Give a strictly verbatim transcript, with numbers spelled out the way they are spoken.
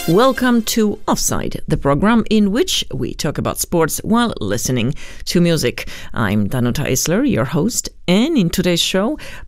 Welcome to Offside, the program in which we talk about sports while listening to music. I'm Danuta Isler, your host, and in today's show,